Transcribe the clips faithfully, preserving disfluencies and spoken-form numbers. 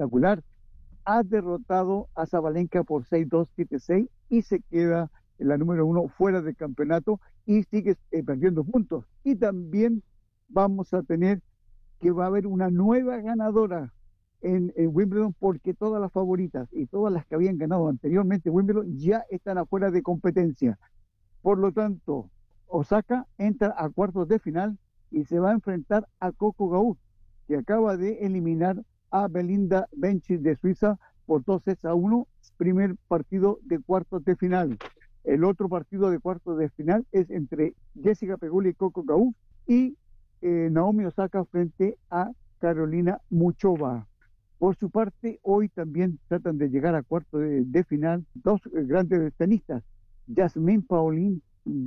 espectacular. Ha derrotado a Sabalenka por seis dos, siete seis y se queda en la número uno fuera del campeonato y sigue eh, perdiendo puntos. Y también vamos a tener que va a haber una nueva ganadora en, en Wimbledon, porque todas las favoritas y todas las que habían ganado anteriormente Wimbledon ya están afuera de competencia. Por lo tanto, Osaka entra a cuartos de final y se va a enfrentar a Coco Gauff, que acaba de eliminar a Belinda Bencic de Suiza por dos sets a uno, primer partido de cuartos de final. El otro partido de cuartos de final es entre Jessica Pegula y Coco Gauff y eh, Naomi Osaka frente a Carolina Muchova. Por su parte, hoy también tratan de llegar a cuartos de, de final dos eh, grandes tenistas. Jasmine Paolin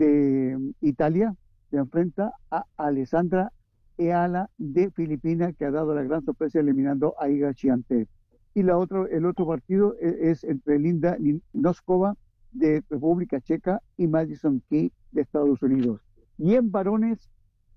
de Italia se enfrenta a Alessandra Eala de Filipinas, que ha dado la gran sorpresa eliminando a Iga Swiatek. Y la otro, el otro partido es, es entre Linda Noskova de República Checa y Madison Key de Estados Unidos. Y en varones,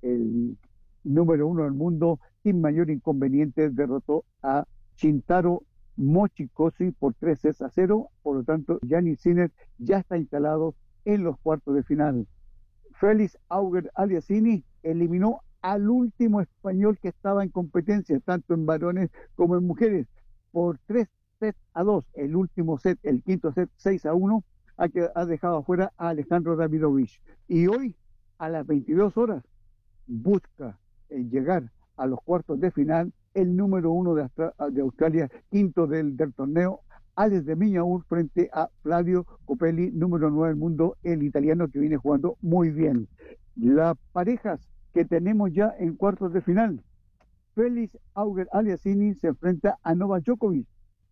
el número uno del mundo, sin mayor inconveniente, derrotó a Shintaro Mochikoshi por tres sets a cero. Por lo tanto, Jannik Sinner ya está instalado en los cuartos de final. Félix Auger-Aliassime eliminó al último español que estaba en competencia, tanto en varones como en mujeres, por tres sets a dos. El último set, el quinto set, seis a uno, ha, ha dejado afuera a Alejandro Davidovich. Y hoy, a las veintidós horas, busca eh, llegar a los cuartos de final el número uno de, Austra de Australia, quinto del, del torneo, Alex de Minaur, frente a Flavio Copelli, número nueve del mundo, el italiano, que viene jugando muy bien. Las parejas que tenemos ya en cuartos de final: Félix Auger-Aliassime se enfrenta a Novak Djokovic,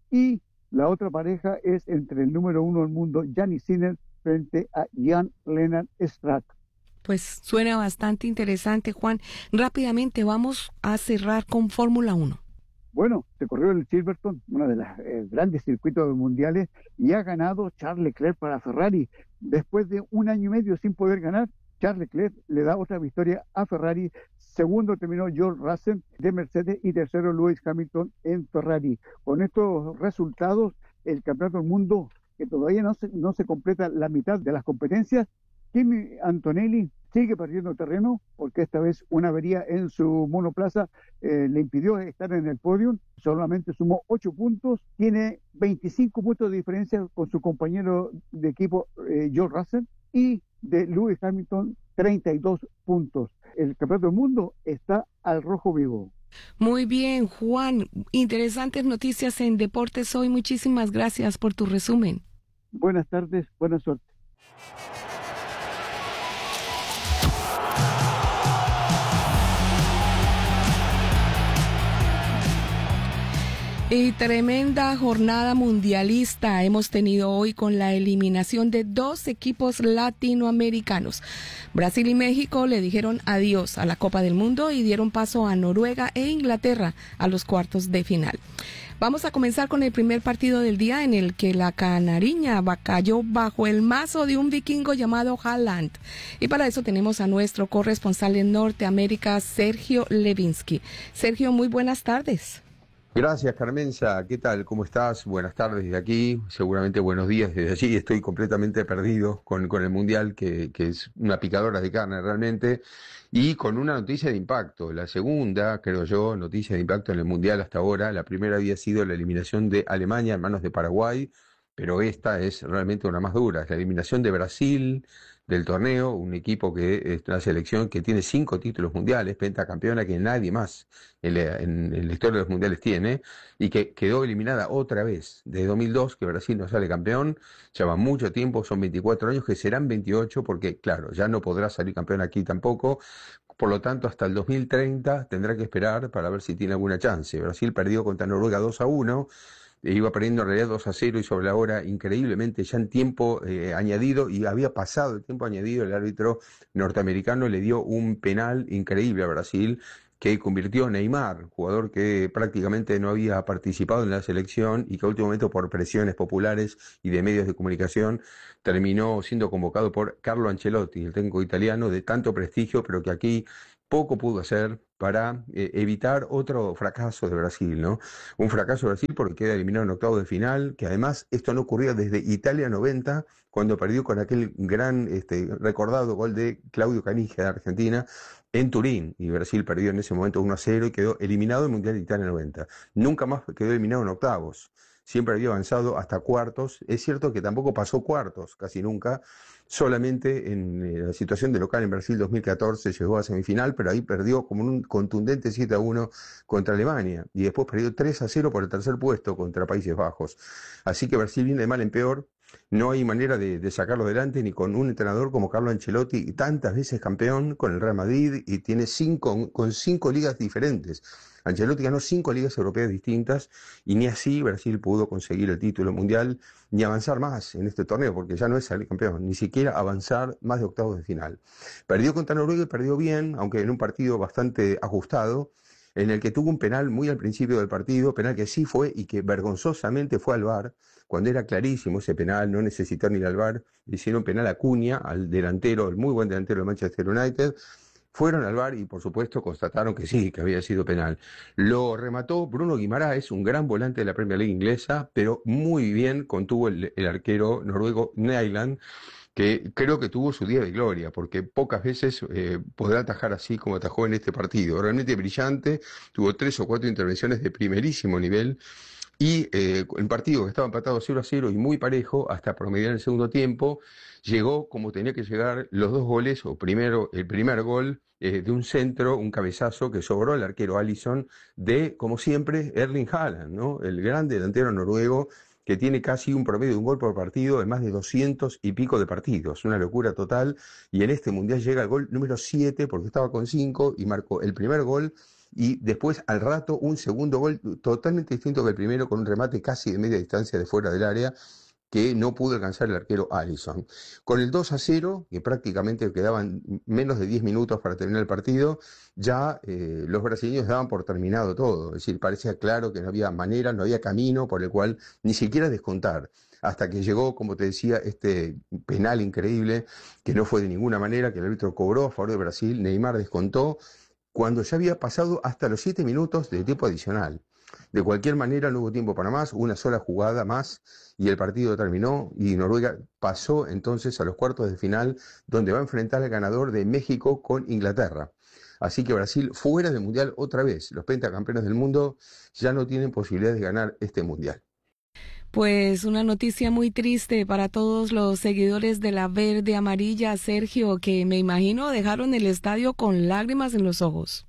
y la otra pareja es entre el número uno del mundo, Jannik Sinner, frente a Jan-Lennard Struff. Pues suena bastante interesante, Juan. Rápidamente vamos a cerrar con Fórmula uno. Bueno, se corrió el Silverstone, uno de los eh, grandes circuitos mundiales, y ha ganado Charles Leclerc para Ferrari. Después de un año y medio sin poder ganar, Charles Leclerc le da otra victoria a Ferrari. Segundo terminó George Russell de Mercedes y tercero Lewis Hamilton en Ferrari. Con estos resultados, el Campeonato del Mundo, que todavía no se, no se completa la mitad de las competencias, Kimi Antonelli sigue perdiendo terreno, porque esta vez una avería en su monoplaza eh, le impidió estar en el podio. Solamente sumó ocho puntos, tiene veinticinco puntos de diferencia con su compañero de equipo eh, George Russell, y de Lewis Hamilton treinta y dos puntos. El Campeonato del Mundo está al rojo vivo. Muy bien, Juan. Interesantes noticias en Deportes hoy. Muchísimas gracias por tu resumen. Buenas tardes, buena suerte. Y tremenda jornada mundialista hemos tenido hoy con la eliminación de dos equipos latinoamericanos. Brasil y México le dijeron adiós a la Copa del Mundo y dieron paso a Noruega e Inglaterra a los cuartos de final. Vamos a comenzar con el primer partido del día, en el que la canariña cayó bajo el mazo de un vikingo llamado Haaland. Y para eso tenemos a nuestro corresponsal en Norteamérica, Sergio Levinsky. Sergio, muy buenas tardes. Gracias, Carmenza. ¿Qué tal? ¿Cómo estás? Buenas tardes desde aquí, seguramente buenos días desde allí. Estoy completamente perdido con, con el Mundial, que, que es una picadora de carne realmente, y con una noticia de impacto. La segunda, creo yo, noticia de impacto en el Mundial hasta ahora. La primera había sido la eliminación de Alemania en manos de Paraguay, pero esta es realmente una más dura. Es la eliminación de Brasil del torneo, un equipo que es una selección que tiene cinco títulos mundiales, pentacampeona, que nadie más en la, en, en la historia de los mundiales tiene, y que quedó eliminada otra vez desde dos mil dos, que Brasil no sale campeón. Lleva mucho tiempo, son veinticuatro años, que serán veintiocho, porque claro, ya no podrá salir campeón aquí tampoco. Por lo tanto, hasta el dos mil treinta tendrá que esperar para ver si tiene alguna chance. Brasil perdió contra Noruega dos a uno, iba perdiendo en realidad dos a cero, y sobre la hora, increíblemente, ya en tiempo eh, añadido, y había pasado el tiempo añadido, el árbitro norteamericano le dio un penal increíble a Brasil, que convirtió a Neymar, jugador que prácticamente no había participado en la selección y que a último momento, por presiones populares y de medios de comunicación, terminó siendo convocado por Carlo Ancelotti, el técnico italiano de tanto prestigio, pero que aquí poco pudo hacer para eh, evitar otro fracaso de Brasil, ¿no? Un fracaso de Brasil porque queda eliminado en octavos de final, que además esto no ocurría desde Italia noventa, cuando perdió con aquel gran este, recordado gol de Claudio Caniggia de Argentina en Turín, y Brasil perdió en ese momento uno a cero y quedó eliminado del Mundial de Italia noventa. Nunca más quedó eliminado en octavos. Siempre había avanzado hasta cuartos. Es cierto que tampoco pasó cuartos, casi nunca. Solamente en eh, la situación de local en Brasil dos mil catorce llegó a semifinal, pero ahí perdió como un contundente siete a uno contra Alemania. Y después perdió tres a cero por el tercer puesto contra Países Bajos. Así que Brasil viene de mal en peor. No hay manera de, de sacarlo adelante ni con un entrenador como Carlo Ancelotti, tantas veces campeón con el Real Madrid y tiene cinco, con cinco ligas diferentes. Ancelotti ganó cinco ligas europeas distintas y ni así Brasil pudo conseguir el título mundial ni avanzar más en este torneo, porque ya no es salir campeón, ni siquiera avanzar más de octavos de final. Perdió contra Noruega y perdió bien, aunque en un partido bastante ajustado, en el que tuvo un penal muy al principio del partido, penal que sí fue y que vergonzosamente fue al V A R, cuando era clarísimo ese penal, no necesitó ni ir al V A R, le hicieron penal a Cunha, al delantero, el muy buen delantero de Manchester United. Fueron al V A R y por supuesto constataron que sí, que había sido penal. Lo remató Bruno Guimaraes, un gran volante de la Premier League inglesa, pero muy bien contuvo el, el arquero noruego Nyland, que creo que tuvo su día de gloria, porque pocas veces eh, podrá atajar así como atajó en este partido. Realmente brillante, tuvo tres o cuatro intervenciones de primerísimo nivel, y eh, el partido que estaba empatado cero a cero y muy parejo, hasta promediar el segundo tiempo, llegó como tenía que llegar los dos goles, o primero el primer gol eh, de un centro, un cabezazo que sobró el arquero Alisson, de, como siempre, Erling Haaland, ¿no? El gran delantero noruego, que tiene casi un promedio de un gol por partido en más de doscientos y pico de partidos, una locura total, y en este Mundial llega al gol número siete, porque estaba con cinco, y marcó el primer gol, y después al rato un segundo gol totalmente distinto que el primero, con un remate casi de media distancia de fuera del área, que no pudo alcanzar el arquero Alisson. Con el dos a cero, que prácticamente quedaban menos de diez minutos para terminar el partido, ya eh, los brasileños daban por terminado todo. Es decir, parecía claro que no había manera, no había camino por el cual ni siquiera descontar. Hasta que llegó, como te decía, este penal increíble, que no fue de ninguna manera, que el árbitro cobró a favor de Brasil. Neymar descontó cuando ya había pasado hasta los siete minutos de tiempo adicional. De cualquier manera, no hubo tiempo para más, una sola jugada más y el partido terminó, y Noruega pasó entonces a los cuartos de final, donde va a enfrentar al ganador de México con Inglaterra. Así que Brasil fuera del Mundial otra vez. Los pentacampeones del mundo ya no tienen posibilidades de ganar este Mundial. Pues una noticia muy triste para todos los seguidores de la verde amarilla, Sergio, que me imagino dejaron el estadio con lágrimas en los ojos.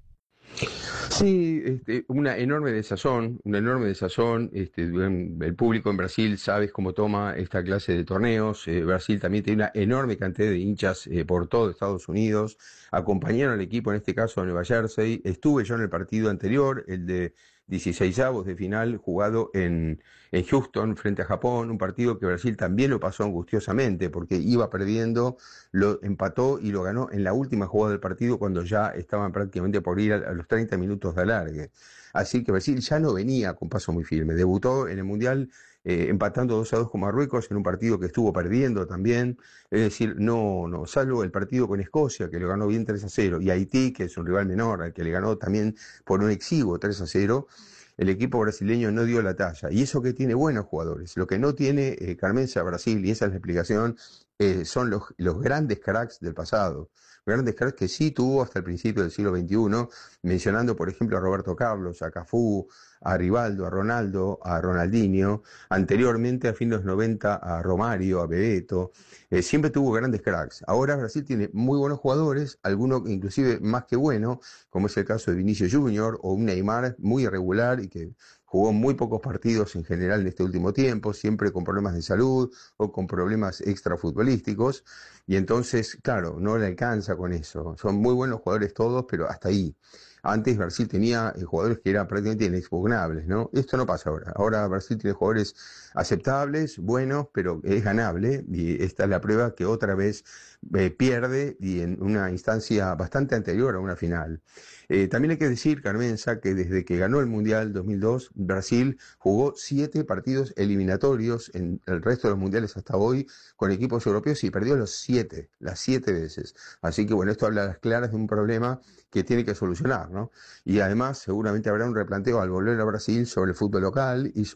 Sí, este, una enorme desazón, una enorme desazón. Este, el público en Brasil sabes cómo toma esta clase de torneos. Eh, Brasil también tiene una enorme cantidad de hinchas eh, por todo Estados Unidos. Acompañaron al equipo, en este caso a Nueva Jersey. Estuve yo en el partido anterior, el de dieciseisavos de final, jugado en, en Houston frente a Japón, un partido que Brasil también lo pasó angustiosamente porque iba perdiendo, lo empató y lo ganó en la última jugada del partido, cuando ya estaban prácticamente por ir a, a los treinta minutos de alargue. Así que Brasil ya no venía con paso muy firme. Debutó en el Mundial eh, empatando dos a dos con Marruecos en un partido que estuvo perdiendo también. Es decir, no, no, salvo el partido con Escocia, que lo ganó bien tres a cero, y Haití, que es un rival menor, al que le ganó también por un exiguo tres a cero, el equipo brasileño no dio la talla. Y eso que tiene buenos jugadores. Lo que no tiene eh, Carmenza Brasil, y esa es la explicación, eh, son los, los grandes cracks del pasado. Grandes cracks que sí tuvo hasta el principio del siglo veintiuno, mencionando por ejemplo a Roberto Carlos, a Cafú, a Rivaldo, a Ronaldo, a Ronaldinho, anteriormente a fines de los noventa a Romario, a Bebeto. Eh, siempre tuvo grandes cracks. Ahora Brasil tiene muy buenos jugadores, algunos inclusive más que buenos, como es el caso de Vinicius Junior o un Neymar muy irregular y que jugó muy pocos partidos en general en este último tiempo, siempre con problemas de salud o con problemas extrafutbolísticos, y entonces, claro, no le alcanza con eso. Son muy buenos jugadores todos, pero hasta ahí. Antes Brasil tenía eh, jugadores que eran prácticamente inexpugnables, ¿no? Esto no pasa ahora. Ahora Brasil tiene jugadores aceptables, buenos, pero es ganable, y esta es la prueba que otra vez eh, pierde y en una instancia bastante anterior a una final. Eh, también hay que decir, Carmenza, que desde que ganó el Mundial dos mil dos, Brasil jugó siete partidos eliminatorios en el resto de los mundiales hasta hoy con equipos europeos y perdió los siete, las siete veces. Así que bueno, esto habla a las claras de un problema que tiene que solucionar, ¿no? Y además seguramente habrá un replanteo al volver a Brasil sobre el fútbol local y